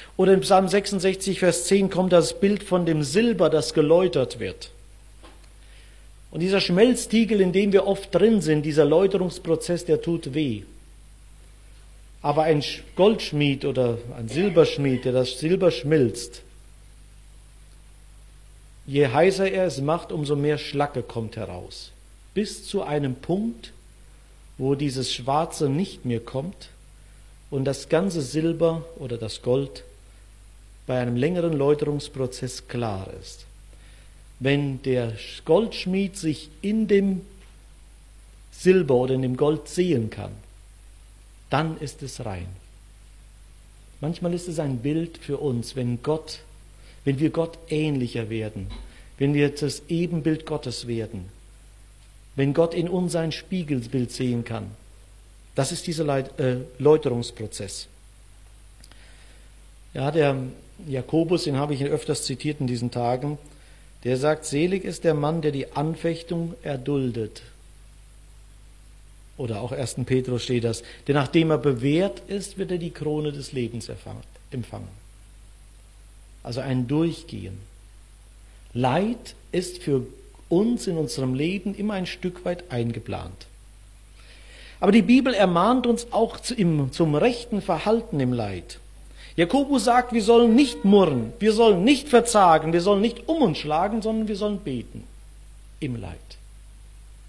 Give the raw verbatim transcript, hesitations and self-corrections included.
Oder in Psalm sechsundsechzig, Vers zehn kommt das Bild von dem Silber, das geläutert wird. Und dieser Schmelztiegel, in dem wir oft drin sind, dieser Läuterungsprozess, der tut weh. Aber ein Goldschmied oder ein Silberschmied, der das Silber schmilzt, je heißer er es macht, umso mehr Schlacke kommt heraus. Bis zu einem Punkt, wo dieses Schwarze nicht mehr kommt und das ganze Silber oder das Gold bei einem längeren Läuterungsprozess klar ist. Wenn der Goldschmied sich in dem Silber oder in dem Gold sehen kann, dann ist es rein. Manchmal ist es ein Bild für uns, wenn Gott, wenn wir Gott ähnlicher werden, wenn wir das Ebenbild Gottes werden, wenn Gott in uns sein Spiegelbild sehen kann. Das ist dieser Läuterungsprozess. Ja, der Jakobus, den habe ich öfters zitiert in diesen Tagen, der sagt, selig ist der Mann, der die Anfechtung erduldet. Oder auch ersten Petrus steht das, denn nachdem er bewährt ist, wird er die Krone des Lebens empfangen. Also ein Durchgehen. Leid ist für uns in unserem Leben immer ein Stück weit eingeplant. Aber die Bibel ermahnt uns auch zum rechten Verhalten im Leid. Jakobus sagt, wir sollen nicht murren, wir sollen nicht verzagen, wir sollen nicht um uns schlagen, sondern wir sollen beten im Leid.